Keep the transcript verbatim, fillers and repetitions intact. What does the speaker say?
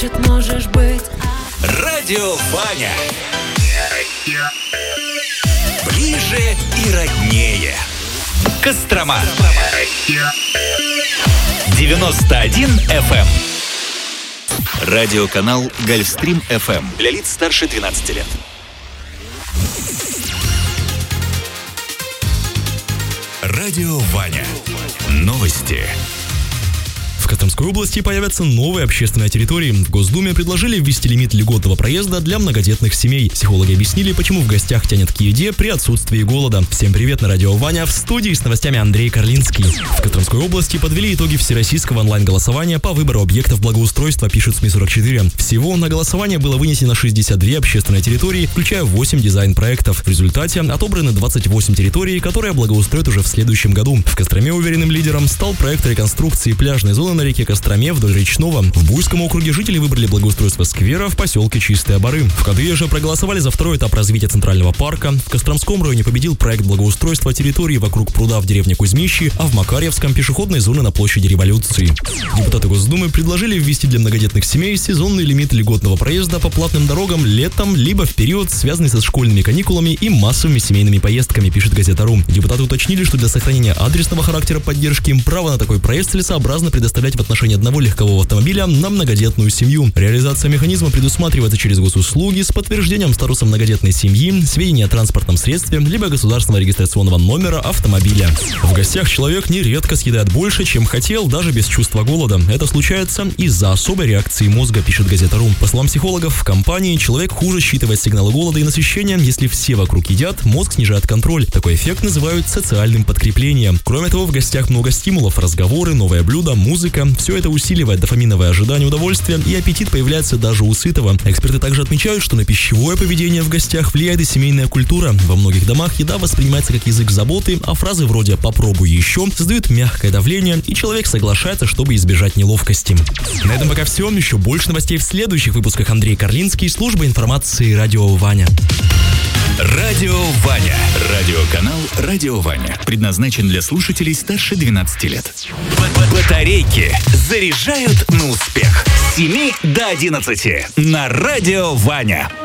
значит можешь быть. Радио Ваня. Ближе и роднее. Кострома. девяносто один эф эм. Радиоканал Гольфстрим эф эм. Для лиц старше двенадцати лет. Радио Ваня. Новости. В Костромской области появятся новые общественные территории. В Госдуме предложили ввести лимит льготного проезда для многодетных семей. Психологи объяснили, почему в гостях тянет к еде при отсутствии голода. Всем привет, на радио Ваня, в студии с новостями Андрей Карлинский. В Костромской области подвели итоги всероссийского онлайн-голосования по выбору объектов благоустройства, пишет СМИ сорок четыре. Всего на голосование было вынесено шестьдесят две общественные территории, включая восемь дизайн-проектов. В результате отобраны двадцать восемь территорий, которые благоустроят уже в следующем году. В Костроме уверенным лидером стал проект реконструкции пляжной зоны на реке Костроме вдоль Речного. В Буйском округе жители выбрали благоустройство сквера в поселке Чистые Бары. В Кадые же проголосовали за второй этап развития Центрального парка. В Костромском районе победил проект благоустройства территории вокруг пруда в деревне Кузьмищи, а в Макарьевском пешеходной зоны на площади Революции. Депутаты Госдумы предложили ввести для многодетных семей сезонный лимит льготного проезда по платным дорогам летом, либо в период, связанный со школьными каникулами и массовыми семейными поездками, пишет Газета.ру. Депутаты уточнили, что для сохранения адресного характера поддержки право на такой проезд целесообразно предоставлять в отношении одного легкового автомобиля на многодетную семью. Реализация механизма предусматривается через госуслуги с подтверждением статуса многодетной семьи, сведения о транспортном средстве, либо государственного регистрационного номера автомобиля. В гостях человек нередко съедает больше, чем хотел, даже без чувства голода. Это случается из-за особой реакции мозга, пишет Газета.ру. По словам психологов, в компании человек хуже считывает сигналы голода и насыщения. Если все вокруг едят, мозг снижает контроль. Такой эффект называют социальным подкреплением. Кроме того, в гостях много стимулов: разговоры, новое блюдо, музыка. Все это усиливает дофаминовое ожидание удовольствия, и аппетит появляется даже у сытого. Эксперты также отмечают, что на пищевое поведение в гостях влияет и семейная культура. Во многих домах еда воспринимается как язык заботы, а фразы вроде «попробуй еще» создают мягкое давление, и человек соглашается, чтобы избежать неловкости. На этом пока все. Еще больше новостей в следующих выпусках. Андрей Карлинский, служба информации «Радио Ваня». Радио Ваня. Радиоканал Радио Ваня. Предназначен для слушателей старше двенадцати лет. Батарейки заряжают на успех. С семи до одиннадцати на Радио Ваня.